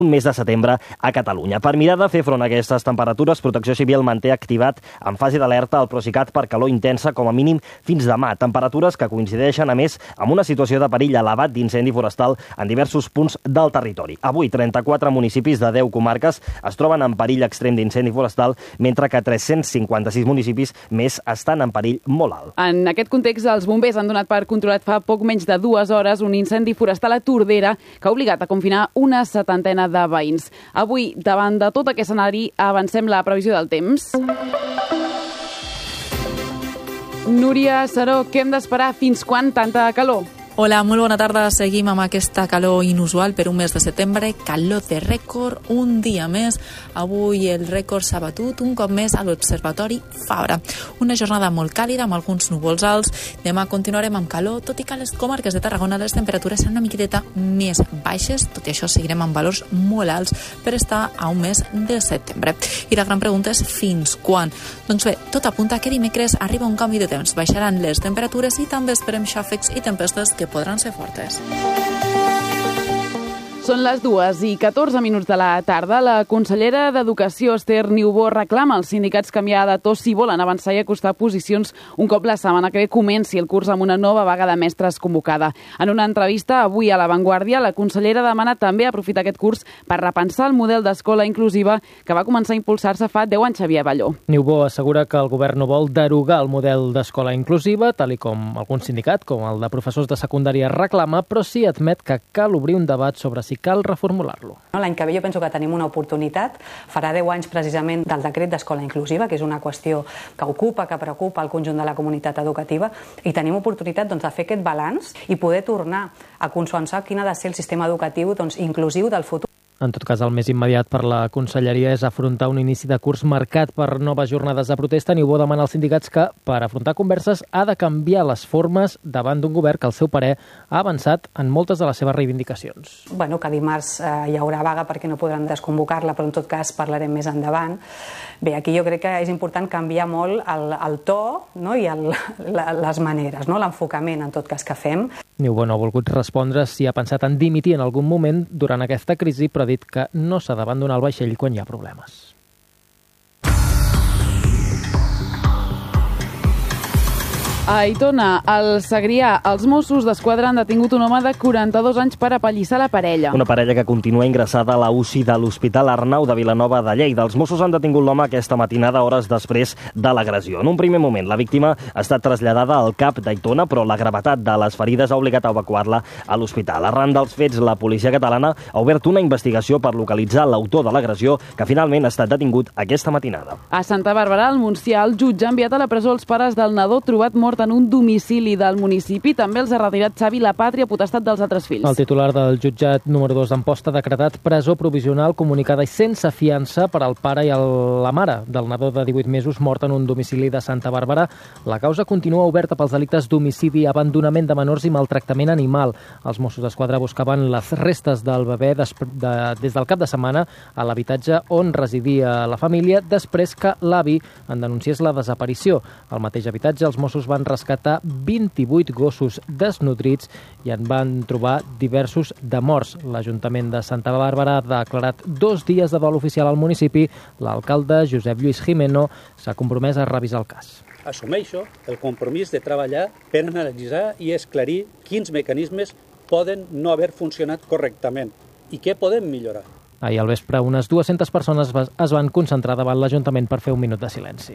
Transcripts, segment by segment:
un mes de setembre a Catalunya. Per mirar de fer front a aquestes temperatures, Protecció Civil manté activat en fase d'alerta el Procicat per calor intensa com a mínim fins demà. Temperatures que coincideixen, a més, amb una situació de perill elevat d'incendi forestal en diversos punts del territori. Avui, 34 municipis de 10 comarques es troben en perill extrem d'incendi forestal, mentre que 356 municipis més estan en perill molt alt. En aquest context, els bombers han donat per controlat fa poc menys de 2 hores un incendi forestal a Tordera que ha obligat a confinar una 70 de veïns. Avui, davant de tot aquest escenari, avancem la previsió del temps. Núria Saró, què hem d'esperar? Fins quan tanta calor? Hola, molt bona tarda. Seguim amb aquesta calor inusual per un mes de setembre, calor de rècord, un dia més. Avui el rècord s'ha batut un cop més a l'Observatori Fabra. Una jornada molt càlida amb alguns núvols alts. Demà continuarem amb calor, tot i que a les comarques de Tarragona les temperatures seran una miqueteta més baixes. Tot i això seguirem amb valors molt alts per estar a un mes de setembre. I la gran pregunta és fins quan? Doncs bé, tot apunta que dimecres arriba un canvi de temps. Baixaran les temperatures i també esperem xàfecs i tempestes que podran ser fortes. Són les 2:14 de la tarda. La consellera d'Educació, Esther Niubó, reclama als sindicats canviar de to si volen avançar i acostar posicions un cop la setmana que ve comenci el curs amb una nova vaga de mestres convocada. En una entrevista avui a La Vanguardia, la consellera demana també aprofitar aquest curs per repensar el model d'escola inclusiva que va començar a impulsar-se fa 10 anys, Xavier Balló. Niubó assegura que el govern no vol derogar el model d'escola inclusiva, tal com algun sindicat, com el de professors de secundària, reclama, però sí admet que cal obrir un debat sobre si cal reformular-lo. L'any que ve jo penso que tenim una oportunitat. Farà 10 anys precisament del decret d'escola inclusiva, que és una qüestió que ocupa, que preocupa el conjunt de la comunitat educativa, i tenim oportunitat de fer aquest balanç i poder tornar a consensuar quin ha de ser el sistema educatiu inclusiu del futur. En tot cas, el més immediat per la conselleria és afrontar un inici de curs marcat per noves jornades de protesta. Niubó demana als sindicats que, per afrontar converses, ha de canviar les formes davant d'un govern que, al seu parer, ha avançat en moltes de les seves reivindicacions. Que dimarts hi haurà vaga perquè no podran desconvocar-la, però en tot cas parlarem més endavant. Bé, aquí jo crec que és important canviar molt el to i les maneres, l'enfocament, en tot cas, que fem. Niubó no ha volgut respondre si ha pensat en dimitir en algun moment durant aquesta crisi, però ha dit que no s'ha d'abandonar el vaixell quan hi ha problemes. A Aitona, al Segrià, els Mossos d'Esquadra han detingut un home de 42 anys per apallissar la parella. Una parella que continua ingressada a la UCI de l'Hospital Arnau de Vilanova de Lleida. Els Mossos han detingut l'home aquesta matinada, hores després de l'agressió. En un primer moment, la víctima ha estat traslladada al CAP d'Aitona, però la gravetat de les ferides ha obligat a evacuar-la a l'hospital. Arran dels fets, la policia catalana ha obert una investigació per localitzar l'autor de l'agressió, que finalment ha estat detingut aquesta matinada. A Santa Bàrbara, al Montsià, el jutge ha enviat a la presó els pares del nadó trobat mort en un domicili del municipi. També els ha retirat Xavi la pàtria potestat dels altres fills. El titular del jutjat número 2 d'Amposta ha decretat presó provisional comunicada i sense fiança per al pare i la mare del nadó de 18 mesos mort en un domicili de Santa Bàrbara. La causa continua oberta pels delictes d'homicidi, abandonament de menors i maltractament animal. Els Mossos d'Esquadra buscaven les restes del bebè des del cap de setmana a l'habitatge on residia la família, després que l'avi en denunciés la desaparició. Al mateix habitatge, els Mossos van rescatar 28 gossos desnutrits i en van trobar diversos de morts. L'Ajuntament de Santa Bàrbara ha declarat 2 dies de dol oficial al municipi. L'alcalde, Josep Lluís Jimeno, s'ha compromès a revisar el cas. Assumeixo el compromís de treballar per analitzar i esclarir quins mecanismes poden no haver funcionat correctament i què podem millorar. Ahir al vespre, unes 200 persones es van concentrar davant l'Ajuntament per fer un minut de silenci.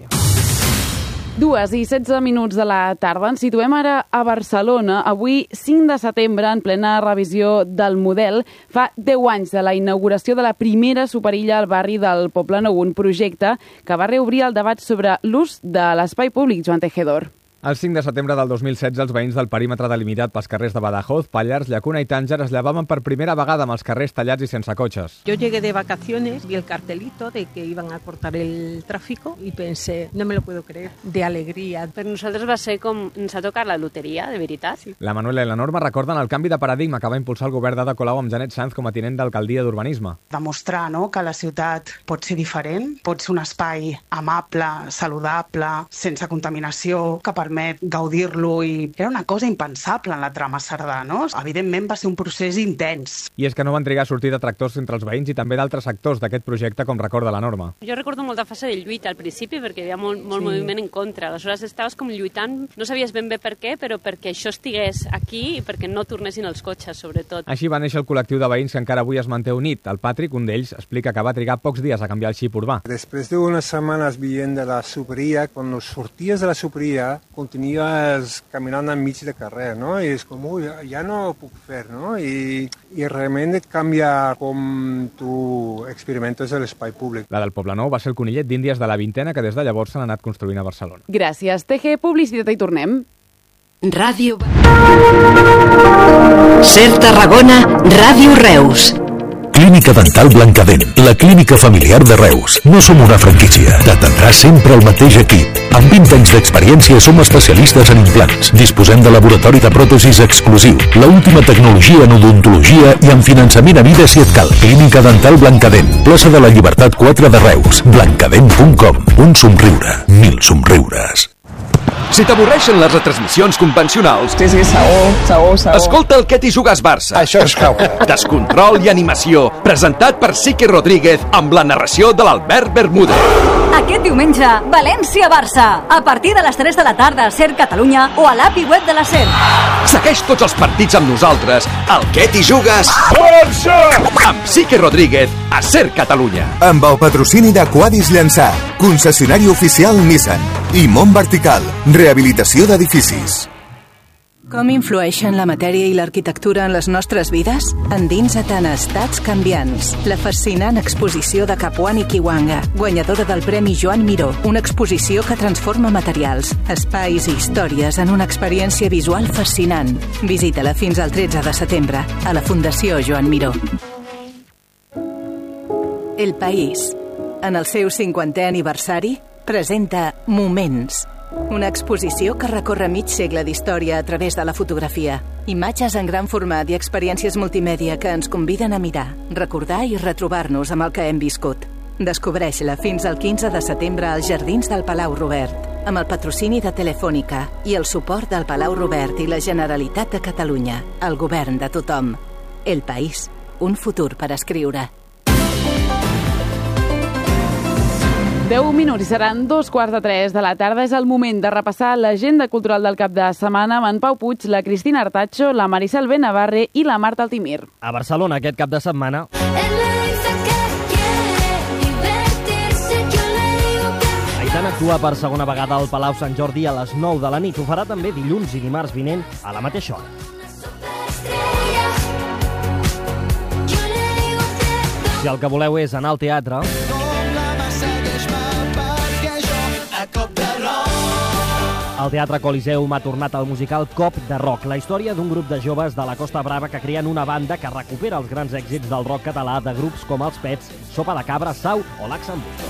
2:16 de la tarda. Ens situem ara a Barcelona. Avui, 5 de setembre, en plena revisió del model, fa 10 anys de la inauguració de la primera superilla al barri del Poblenou, un projecte que va reobrir el debat sobre l'ús de l'espai públic. Joan Tejedor. El 5 de setembre del 2016, els veïns del perímetre delimitat pels carrers de Badajoz, Pallars, Llacuna i Tànger es llevaven per primera vegada amb els carrers tallats i sense cotxes. Yo llegué de vacaciones, vi el cartelito de que iban a cortar el tráfico y pensé, no me lo puedo creer, de alegria. Per nosaltres va ser com ens ha tocat la loteria, de veritat. Sí. La Manuela i la Norma recorden el canvi de paradigma que va impulsar el govern d'Ada Colau amb Janet Sanz com a tinent d'alcaldia d'urbanisme. Demostrar que la ciutat pot ser diferent, pot ser un espai amable, saludable, sense contaminació, que per permet gaudir-lo i era una cosa impensable en la trama Cerdà, no? Evidentment va ser un procés intens. I és que no van trigar a sortir detractors entre els veïns i també d'altres actors d'aquest projecte, com recorda la Norma. Jo recordo molta fase de lluita al principi perquè hi havia molt moviment en contra. Aleshores estaves com lluitant, no sabies ben bé per què, però perquè això estigués aquí i perquè no tornessin els cotxes, sobretot. Així va néixer el col·lectiu de veïns que encara avui es manté unit. El Patrick, un d'ells, explica que va trigar pocs dies a canviar el xip urbà. Després d'unes setmanes veient de la superia, quan sorties de la superia, continues caminant enmig de carrer, no? I és com, ja no ho puc fer, no? I realment et canvia com tu experimentes l'espai públic. La del Poblenou va ser el conillet d'Índies de la vintena que des de llavors s'han anat construint a Barcelona. Gràcies, TG, publicitat i tornem. Ràdio Ser Tarragona, Ràdio Reus. Clínica Dental Blancadent, la clínica familiar de Reus. No som una franquícia. T'atendrà sempre el mateix equip. Amb 20 anys d'experiència som especialistes en implants. Disposem de laboratori de pròtesis exclusiu, l'última tecnologia en odontologia i en finançament a mida si et cal. Clínica Dental Blancadent, plaça de la Llibertat 4 de Reus. blancadent.com. Un somriure, 1000 somriures. Si t'avorreixen les retransmissions convencionals... Sí, saó. Escolta el Què t'hi jugues Barça. Això és cau. Descontrol i animació, presentat per Sique Rodríguez amb la narració de l'Albert Bermúdez. Aquest diumenge, València-Barça, a partir de les 3 de la tarda a Ser Catalunya o a l'API web de la Ser. Segueix tots els partits amb nosaltres, al Què t'hi jugues Barça! Amb Sique Rodríguez a Ser Catalunya. Amb el patrocini de Quadis Llançà, concessionari oficial Nissan i Mont Vertical, rehabilitació d'edificis. Com influeixen la matèria i l'arquitectura en les nostres vides? Endinsa't en Estats canviants, la fascinant exposició de Capuani Kiwanga, guanyadora del Premi Joan Miró, una exposició que transforma materials, espais i històries en una experiència visual fascinant. Visita-la fins al 13 de setembre a la Fundació Joan Miró. El País, en el seu 50è aniversari, presenta Moments, una exposició que recorre mig segle d'història a través de la fotografia. Imatges en gran format i experiències multimèdia que ens conviden a mirar, recordar i retrobar-nos amb el que hem viscut. Descobreix-la fins al 15 de setembre als Jardins del Palau Robert, amb el patrocini de Telefònica i el suport del Palau Robert i la Generalitat de Catalunya, el govern de tothom. El País, un futur per escriure. 10 minuts i seran 2:15 de la tarda. És el moment de repassar l'agenda cultural del cap de setmana amb en Pau Puig, la Cristina Artacho, la Maricel Benavarre i la Marta Altimir. A Barcelona aquest cap de setmana... Aitana actua per segona vegada al Palau Sant Jordi a les 9 de la nit. Ho farà també dilluns i dimarts vinent a la mateixa hora. Si el que voleu és anar al teatre... El Teatre Coliseum ha tornat al musical Cop de Rock, la història d'un grup de joves de la Costa Brava que creen una banda que recupera els grans èxits del rock català de grups com Els Pets, Sopa de Cabra, Sau o L'Axambusto.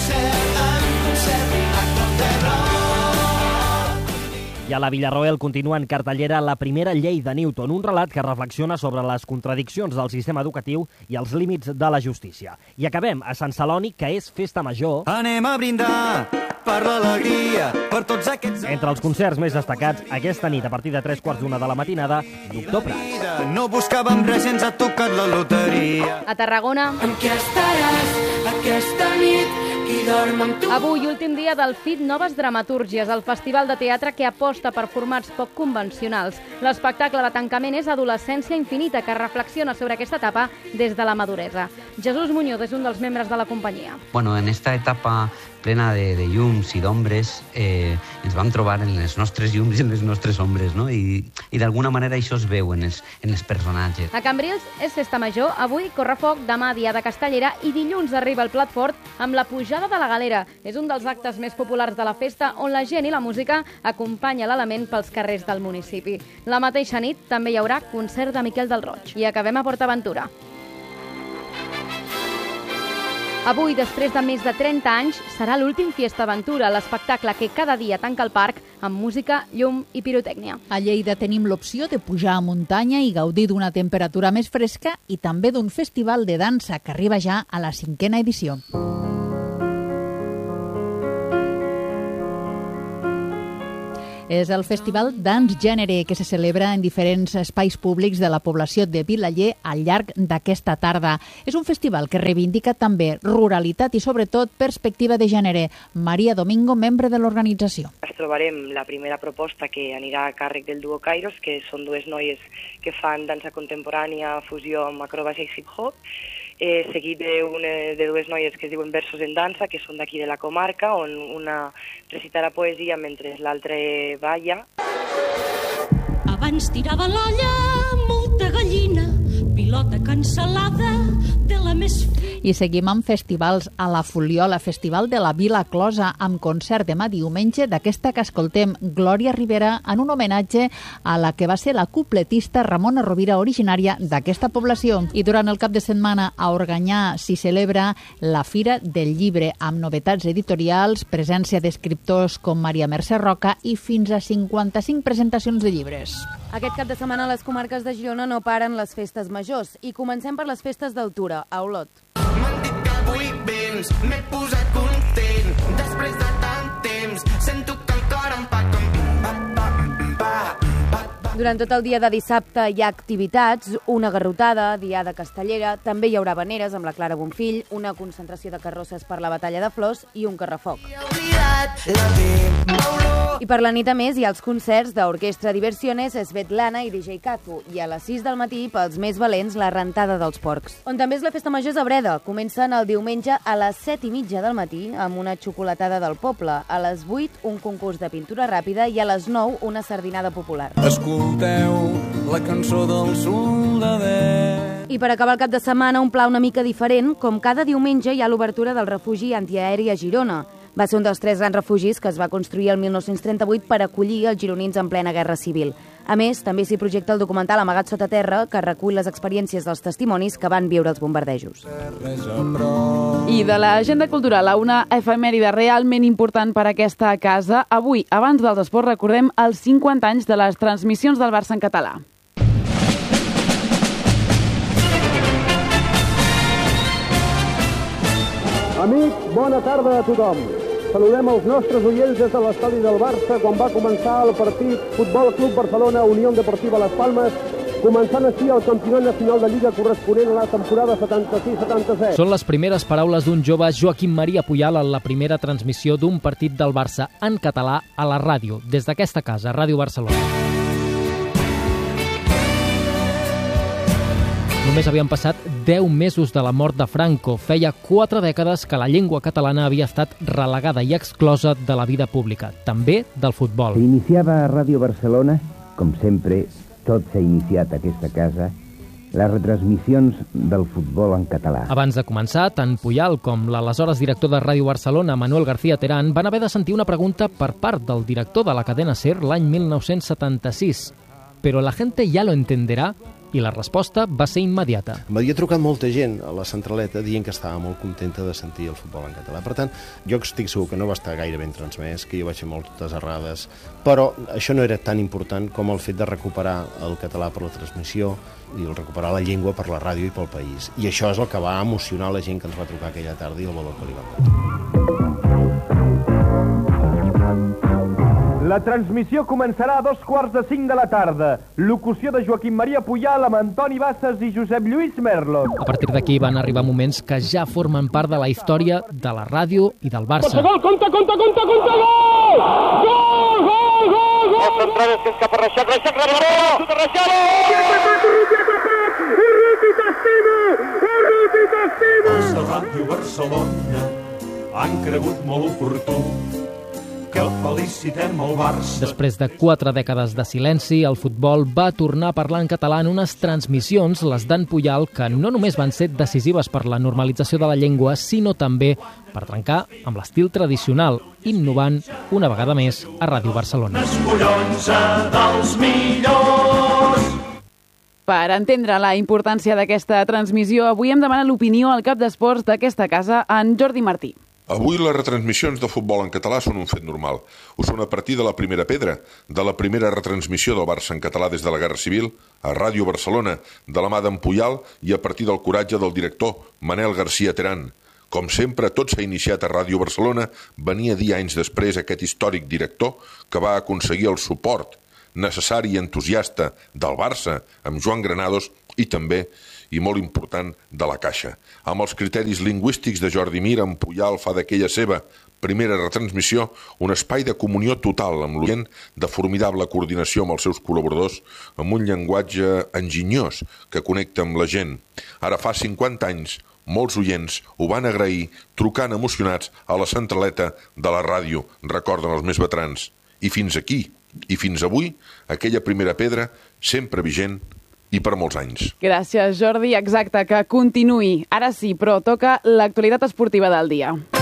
I a la Villarroel continua en cartellera La primera llei de Newton, un relat que reflexiona sobre les contradiccions del sistema educatiu i els límits de la justícia. I acabem a Sant Celoni, que és festa major. Anem a brindar per l'alegria, per tots aquests... Entre els concerts més destacats, aquesta nit, a partir de 3:15 de la matinada, Doctor Prats. No buscàvem res, ens ha tocat la loteria. A Tarragona... Amb què estaràs aquesta nit? Avui, últim dia del FIT Noves Dramatúrgies, el festival de teatre que aposta per formats poc convencionals. L'espectacle de tancament és Adolescència Infinita, que reflexiona sobre aquesta etapa des de la maduresa. Jesús Muñoz és un dels membres de la companyia. Bueno, en esta etapa plena de llums i d'ombres, ens vam trobar en les nostres llums i en les nostres ombres, no? I d'alguna manera això es veu en els personatges. A Cambrils és festa major, avui correfoc, demà dia de Castellera i dilluns arriba el plat fort amb la pujada de la galera. És un dels actes més populars de la festa on la gent i la música acompanya l'element pels carrers del municipi. La mateixa nit també hi haurà concert de Miquel del Roig. I acabem a PortAventura. Avui, després de més de 30 anys, serà l'últim Fiesta Aventura, l'espectacle que cada dia tanca el parc amb música, llum i pirotècnia. A Lleida tenim l'opció de pujar a muntanya i gaudir d'una temperatura més fresca i també d'un festival de dansa que arriba ja a la 5ª edició. És el Festival Dans Gènere, que se celebra en diferents espais públics de la població de Vilaller al llarg d'aquesta tarda. És un festival que reivindica també ruralitat i, sobretot, perspectiva de gènere. Maria Domingo, membre de l'organització. Ens trobarem la primera proposta que anirà a càrrec del duo Kairos, que són dues noies que fan dansa contemporània, fusió amb acrobàcia i hip-hop, seguit de dues noies que es diuen Versos en Dansa, que són d'aquí de la comarca, on una recitarà poesia mentre l'altra balla. Abans tirava l'olla molta gallina, pilota cancel·lada de la més... I seguim amb festivals a la Fuliola, Festival de la Vila Closa, amb concert demà diumenge d'aquesta que escoltem, Glòria Rivera, en un homenatge a la que va ser la cupletista Ramona Rovira, originària d'aquesta població. I durant el cap de setmana a Organyà s'hi celebra la Fira del Llibre, amb novetats editorials, presència d'escriptors com Maria Mercè Roca i fins a 55 presentacions de llibres. Aquest cap de setmana a les comarques de Girona no paren les festes majors i comencem per les festes d'altura, a Olot. M'han dit que avui vens, m'he posat content. Després de tant temps, sento que el cor em fa com... Durant tot el dia de dissabte hi ha activitats, una garrotada, diada castellera, també hi haurà habaneres amb la Clara Bonfill, una concentració de carrosses per la Batalla de Flors i un carrefoc. I per la nit a més hi ha els concerts d'Orquestra Diversiones, Svetlana i DJ Kazu, i a les 6 del matí, pels més valents, la rentada dels porcs. On també és la festa major és a Breda. Comencen el diumenge a les 7:30 del matí amb una xocolatada del poble, a les 8 un concurs de pintura ràpida i a les 9 una sardinada popular. Escolteu la cançó del soldadet. I per acabar el cap de setmana, un pla una mica diferent. Com cada diumenge hi ha l'obertura del refugi antiaeri a Girona. Va ser un dels 3 grans refugis que es va construir el 1938 per acollir els gironins en plena guerra civil. A més, també s'hi projecta el documental Amagat sota terra, que recull les experiències dels testimonis que van viure els bombardejos. I de l'agenda cultural a una efemèride realment important per a aquesta casa. Avui, abans dels esports, recordem els 50 anys de les transmissions del Barça en català. Amics, bona tarda a tothom. Saludem els nostres oients des de l'estadi del Barça quan va començar el partit Futbol Club Barcelona Unió Deportiva Las Palmes, començant així el campionat nacional de Lliga corresponent a la temporada 76-77. Són les primeres paraules d'un jove Joaquim Maria Puyal en la primera transmissió d'un partit del Barça en català a la ràdio, des d'aquesta casa, Ràdio Barcelona. Només havien passat 10 mesos de la mort de Franco. Feia 4 dècades que la llengua catalana havia estat relegada i exclosa de la vida pública, també del futbol. S'iniciava a Ràdio Barcelona, com sempre, tot s'ha iniciat a aquesta casa, les retransmissions del futbol en català. Abans de començar, tant Puyal com l'aleshores director de Ràdio Barcelona, Manuel García Terán, van haver de sentir una pregunta per part del director de la cadena SER l'any 1976. Però la gente ya lo entenderá. I la resposta va ser immediata. M'havia trucat molta gent a la centraleta dient que estava molt contenta de sentir el futbol en català. Per tant, jo estic segur que no va estar gaire ben transmès, que jo vaig fer moltes errades, però això no era tan important com el fet de recuperar el català per la transmissió i el recuperar la llengua per la ràdio i pel país. I això és el que va emocionar la gent que ens va trucar aquella tarda i el valor que li va donar. La transmissió començarà a 4:45 de la tarda. Locució de Joaquim Maria Puyal amb Antoni Bassas i Josep Lluís Merlos. A partir d'aquí van arribar moments que ja formen part de la història de la ràdio i del Barça. Gol, compte, gol! Gol! Les entrades que és cap a Reixac, Reixac, Els de Ràdio Barcelona han cregut molt oportú que felicitem el Barça. Després de 4 dècades de silenci, el futbol va tornar a parlar en català en unes transmissions, les d'en Puyal, que no només van ser decisives per la normalització de la llengua, sinó també per trencar amb l'estil tradicional, innovant una vegada més a Ràdio Barcelona. Escollonsa dels millors. Per entendre la importància d'aquesta transmissió, avui hem demanat l'opinió al cap d'esports d'aquesta casa, en Jordi Martí. Avui les retransmissions de futbol en català són un fet normal. Ho són a partir de la primera pedra, de la primera retransmissió del Barça en català des de la Guerra Civil, a Ràdio Barcelona, de la mà d'en Puyal i a partir del coratge del director, Manel García Terán. Com sempre, tot s'ha iniciat a Ràdio Barcelona, venia a dir anys després aquest històric director que va aconseguir el suport necessari i entusiasta del Barça amb Joan Granados i també, i molt important, de la Caixa. Amb els criteris lingüístics de Jordi Mir, en Puyal fa d'aquella seva primera retransmissió un espai de comunió total amb l'oient, de formidable coordinació amb els seus col·laboradors, amb un llenguatge enginyós que connecta amb la gent. Ara fa 50 anys, molts oients ho van agrair trucant emocionats a la centraleta de la ràdio, recorden els més veterans. I fins aquí, i fins avui, aquella primera pedra sempre vigent i per molts anys. Gràcies, Jordi. Exacte, que continuï. Ara sí, però toca l'actualitat esportiva del dia.